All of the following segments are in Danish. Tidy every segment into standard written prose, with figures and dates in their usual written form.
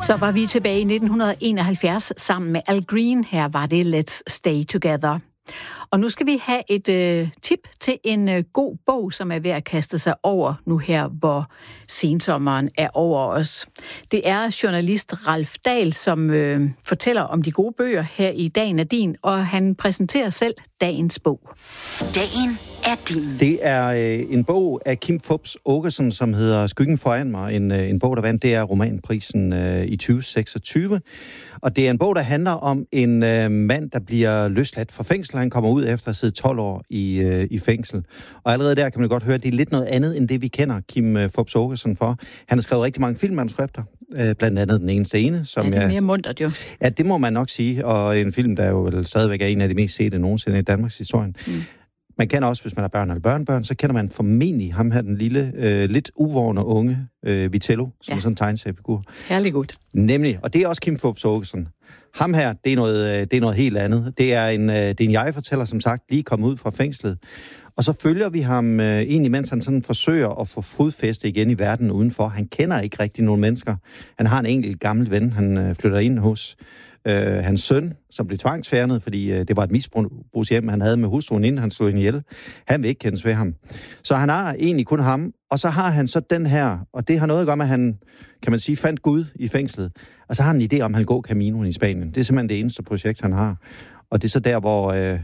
Så var vi tilbage i 1971 sammen med Al Green. Her var det Let's Stay Together. Og nu skal vi have et tip til en god bog, som er ved at kaste sig over nu her, hvor sensommeren er over os. Det er journalist Ralf Dahl, som fortæller om de gode bøger her i Dagen er din, og han præsenterer selv dagens bog. Dagen er din. Det er en bog af Kim Fupz Aakeson, som hedder Skyggen foran mig. En bog, der vandt romanprisen i 2026. Og det er en bog, der handler om en mand, der bliver løsladt fra fængsel. Han kommer ud efter at have siddet 12 år i fængsel. Og allerede der kan man godt høre, at det er lidt noget andet, end det vi kender Kim Fupz Aakeson for. Han har skrevet rigtig mange filmmanuskripter, blandt andet Den eneste ene. Som det er mere muntert jo. Ja, det må man nok sige. Og en film, der jo stadigvæk er en af de mest sete nogensinde i Danmarks historie. Man kender også, hvis man har børn eller børnebørn, så kender man formentlig ham her, den lille, lidt uvårende unge Vitello, som er sådan en tegneseriefigur. Herlig godt. Nemlig, og det er også Kim Fupz Aakeson. Ham her, det er noget helt andet. Det er en jeg-fortæller, som sagt, lige kommet ud fra fængslet. Og så følger vi ham egentlig, mens han sådan forsøger at få fodfæste igen i verden udenfor. Han kender ikke rigtig nogen mennesker. Han har en enkelt gammel ven, han flytter ind hos. Hans søn, som blev tvangsfjernet, fordi det var et misbrugshjem, han havde med hustruen, inden han slog hende ihjel. Han vil ikke kendes ved ham. Så han har egentlig kun ham, og så har han så den her, og det har noget at gøre med, at han, kan man sige, fandt Gud i fængslet. Og så har han en idé om, at han vil gå Caminoen i Spanien. Det er simpelthen det eneste projekt, han har. Og det er så der, hvor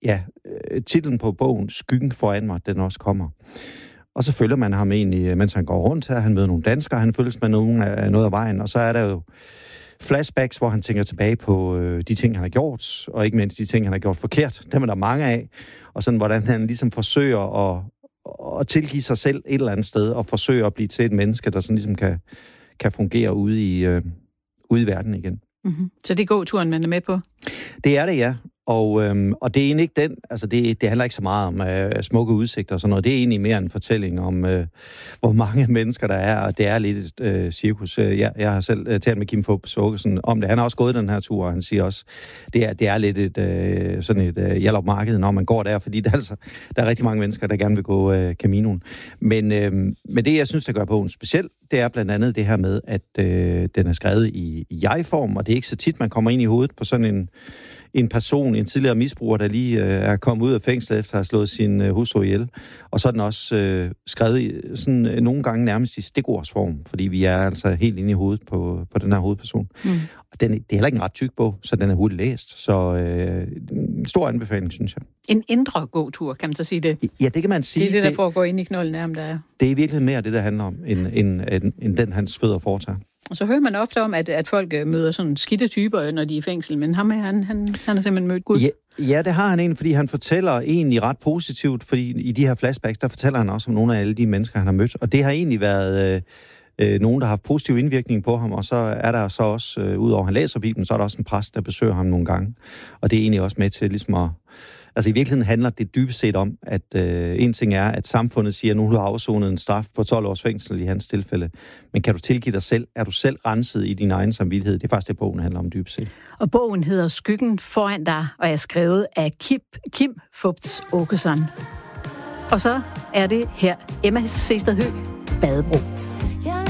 titlen på bogen, Skyggen foran mig, den også kommer. Og så følger man ham egentlig, mens han går rundt her. Han møder nogle danskere, han følges med noget af vejen, og så er der jo flashbacks, hvor han tænker tilbage på de ting, han har gjort, og ikke mindst de ting, han har gjort forkert. Dem er der mange af. Og sådan, hvordan han ligesom forsøger at tilgive sig selv et eller andet sted, og forsøger at blive til et menneske, der sådan ligesom kan fungere ude i verden igen. Mm-hmm. Så det er gåturen, man er med på? Det er det, ja. Og det er egentlig ikke den, altså det handler ikke så meget om smukke udsigter og sådan noget. Det er egentlig mere en fortælling om, hvor mange mennesker der er, og det er lidt et cirkus. Jeg har selv talt med Kim Fupz Aakeson om det. Han har også gået den her tur, og han siger også, det er lidt sådan et Hjallerup-marked, når man går der, fordi der er rigtig mange mennesker, der gerne vil gå Caminoen. Men det, jeg synes, der gør bogen speciel, det er blandt andet det her med, at den er skrevet i jeg-form, og det er ikke så tit, man kommer ind i hovedet på sådan en person, en tidligere misbruger, der lige er kommet ud af fængslet efter at have slået sin hustru ihjel. Og så er den også skrevet sådan nogle gange nærmest i stikordsform, fordi vi er altså helt inde i hovedet på den her hovedperson. Og det er heller ikke en ret tyk bog, så den er hurtigt læst. Så en stor anbefaling, synes jeg. En indre gåtur, kan man så sige det? Ja, det kan man sige. Det er det, der foregår ind i knolden af ham, der er. Det er virkelig mere det, der handler om, end den, hans fødder foretager. Og så hører man ofte om, at folk møder sådan skidte typer, når de er i fængsel, men ham han har simpelthen mødt Gud. Ja, det har han egentlig, fordi han fortæller egentlig ret positivt, fordi i de her flashbacks, der fortæller han også om nogle af alle de mennesker, han har mødt. Og det har egentlig været nogen, der har haft positiv indvirkning på ham, og så er der så også, udover at han læser Bibelen, så er der også en præst, der besøger ham nogle gange. Og det er egentlig også med til ligesom at... Altså i virkeligheden handler det dybest set om, at en ting er, at samfundet siger, at nu har du afsonet en straf på 12 års fængsel i hans tilfælde. Men kan du tilgive dig selv? Er du selv renset i din egen samvittighed? Det er faktisk det, bogen handler om dybest set. Og bogen hedder Skyggen foran dig, og er skrevet af Kim Fupz Aakeson. Og så er det her Emma Sestad Høgh, Badebro.